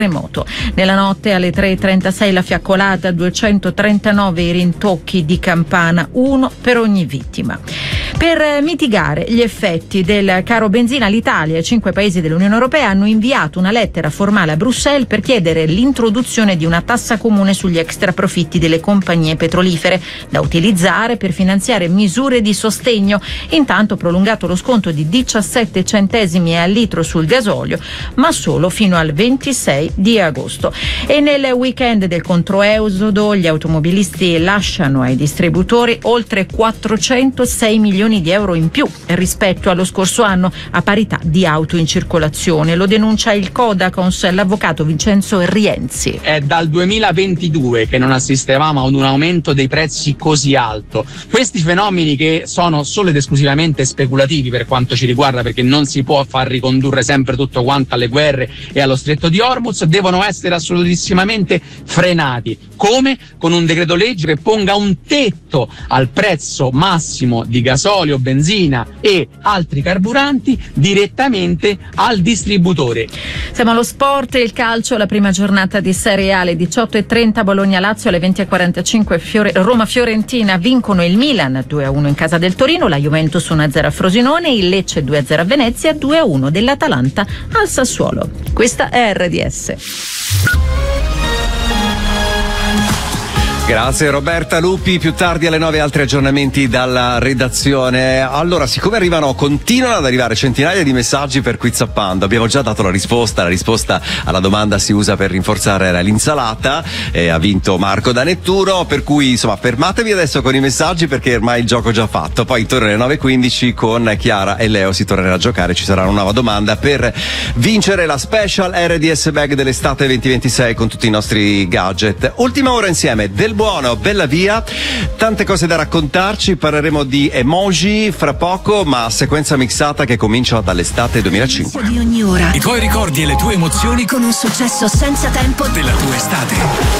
terremoto. Nella notte alle 3:36 la fiaccolata, 239 i rintocchi di campana, uno per ogni vittima. Per mitigare gli effetti del caro benzina, l'Italia e 5 paesi dell'Unione Europea hanno inviato una lettera formale a Bruxelles per chiedere l'introduzione di una tassa comune sugli extraprofitti delle compagnie petrolifere, da utilizzare per finanziare misure di sostegno. Intanto prolungato lo sconto di 17 centesimi al litro sul gasolio, ma solo fino al 26 di agosto. E nel weekend del controesodo gli automobilisti lasciano ai distributori oltre 406 milioni di euro in più rispetto allo scorso anno, a parità di auto in circolazione. Lo denuncia il Codacons, l'avvocato Vincenzo Rienzi. È dal 2022 che non assistevamo ad un aumento dei prezzi così alto. Questi fenomeni, che sono solo ed esclusivamente speculativi per quanto ci riguarda, perché non si può far ricondurre sempre tutto quanto alle guerre e allo stretto di Hormuz, devono essere assolutissimamente frenati. Come? Con un decreto legge che ponga un tetto al prezzo massimo di gasolio, benzina e altri carburanti direttamente al distributore. Siamo allo sport e il calcio, la prima giornata di Serie A alle 18:30 Bologna-Lazio, alle 20:45 Roma-Fiorentina vincono il Milan 2-1 in casa del Torino, la Juventus 1-0 a Frosinone, il Lecce 2-0 a Venezia, 2-1 dell'Atalanta al Sassuolo. Questa è RDS. Grazie Roberta Lupi, più tardi alle 9 altri aggiornamenti dalla redazione. Allora, siccome continuano ad arrivare centinaia di messaggi per Quizappando, abbiamo già dato la risposta alla domanda si usa per rinforzare l'insalata, ha vinto Marco da Nettuno, per cui insomma fermatevi adesso con i messaggi perché ormai il gioco è già fatto, poi intorno alle 9:15 con Chiara e Leo si tornerà a giocare, ci sarà una nuova domanda per vincere la special RDS Bag dell'estate 2026 con tutti i nostri gadget. Ultima ora insieme, Del Buono, Bella Via, tante cose da raccontarci, parleremo di emoji fra poco, ma sequenza mixata che comincia dall'estate 2005. Di ogni ora. I tuoi ricordi e le tue emozioni con un successo senza tempo della tua estate.